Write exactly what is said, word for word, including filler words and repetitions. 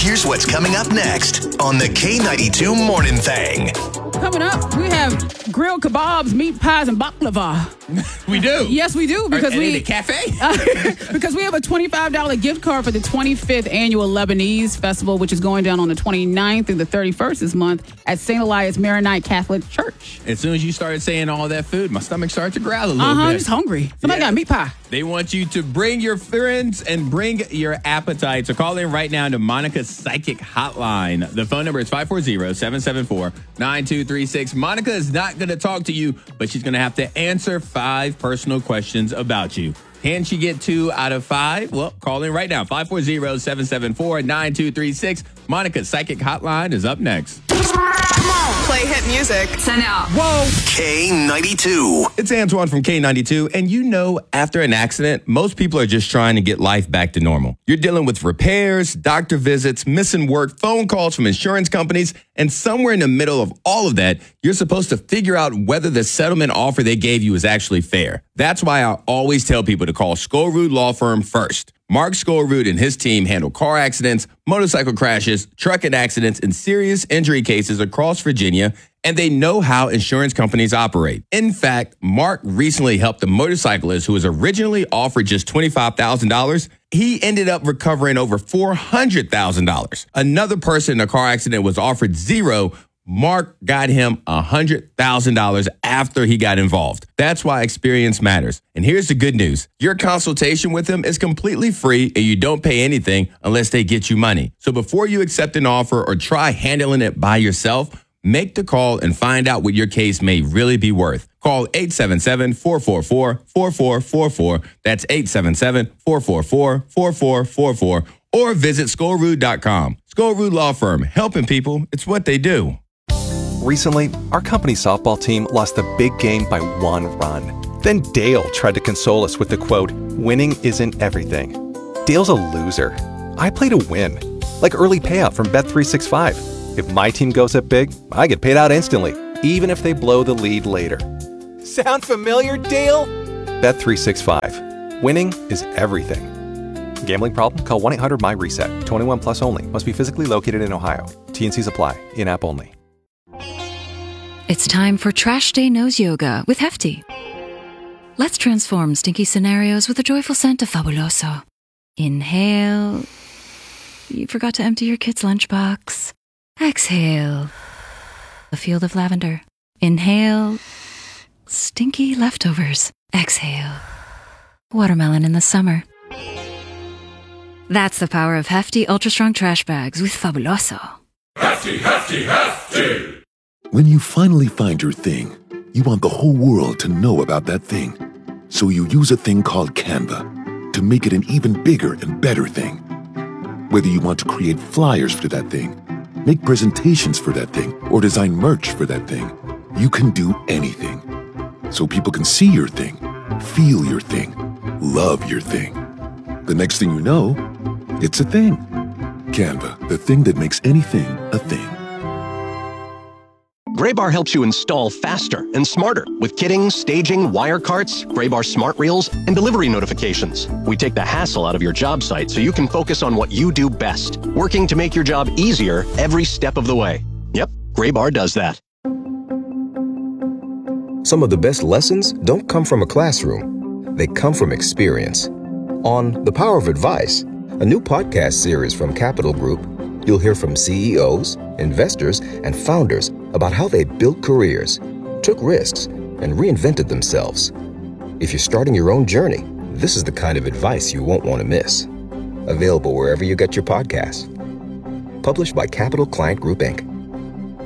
Here's what's coming up next on the K ninety-two Morning Thang. Coming up, we have grilled kebabs, meat pies, and baklava. We do. Yes, we do because Are, we in a cafe uh, because we have a twenty-five dollars gift card for the twenty-fifth annual Lebanese Festival, which is going down on the twenty-ninth through the thirty-first this month at Saint Elias Maronite Catholic Church. As soon as you started saying all that food, my stomach started to growl a little Uh-huh, bit. I'm just hungry. Somebody Yeah. got meat pie. They want you to bring your friends and bring your appetite. So call in right now to Monica's Psychic Hotline. The phone number is five four zero, seven seven four, nine two three six. Monica is not going to talk to you, but she's going to have to answer five personal questions about you. Can she get two out of five? Well, call in right now. five four zero, seven seven four, nine two three six. Monica's Psychic Hotline is up next. Play hit music. ten out. Whoa. K ninety-two. It's Antoine from K ninety-two, and you know, after an accident, most people are just trying to get life back to normal. You're dealing with repairs, doctor visits, missing work, phone calls from insurance companies, and somewhere in the middle of all of that, you're supposed to figure out whether the settlement offer they gave you is actually fair. That's why I always tell people to call Skolrud Law Firm first. Mark Skolrud and his team handle car accidents, motorcycle crashes, trucking accidents, and serious injury cases across Virginia, and they know how insurance companies operate. In fact, Mark recently helped a motorcyclist who was originally offered just twenty-five thousand dollars. He ended up recovering over four hundred thousand dollars. Another person in a car accident was offered zero. Mark got him one hundred thousand dollars after he got involved. That's why experience matters. And here's the good news. Your consultation with him is completely free and you don't pay anything unless they get you money. So before you accept an offer or try handling it by yourself, make the call and find out what your case may really be worth. Call eight seven seven, four four four, four four four four. That's eight seven seven, four four four, four four four four. Or visit Skolrud dot com. Skolrud Law Firm, helping people. It's what they do. Recently, our company softball team lost the big game by one run. Then Dale tried to console us with the quote, "Winning isn't everything." Dale's a loser. I play to win. Like early payout from Bet three sixty-five. If my team goes up big, I get paid out instantly, even if they blow the lead later. Sound familiar, Dale? Bet three sixty-five. Winning is everything. Gambling problem? Call one eight hundred M Y reset. twenty-one plus only. Must be physically located in Ohio. T and C's apply. In-app only. It's time for Trash Day Nose Yoga with Hefty. Let's transform stinky scenarios with a joyful scent of Fabuloso. Inhale. You forgot to empty your kid's lunchbox. Exhale. A field of lavender. Inhale. Stinky leftovers. Exhale. Watermelon in the summer. That's the power of Hefty Ultra Strong Trash Bags with Fabuloso. Hefty, hefty, hefty! When you finally find your thing, you want the whole world to know about that thing. So you use a thing called Canva to make it an even bigger and better thing. Whether you want to create flyers for that thing, make presentations for that thing, or design merch for that thing, you can do anything. So people can see your thing, feel your thing, love your thing. The next thing you know, it's a thing. Canva, the thing that makes anything a thing. Graybar helps you install faster and smarter with kitting, staging, wire carts, Graybar smart reels, and delivery notifications. We take the hassle out of your job site so you can focus on what you do best, working to make your job easier every step of the way. Yep, Graybar does that. Some of the best lessons don't come from a classroom. They come from experience. On The Power of Advice, a new podcast series from Capital Group, you'll hear from C E Os, investors, and founders about how they built careers, took risks, and reinvented themselves. If you're starting your own journey, this is the kind of advice you won't want to miss. Available wherever you get your podcasts. Published by Capital Client Group, Incorporated.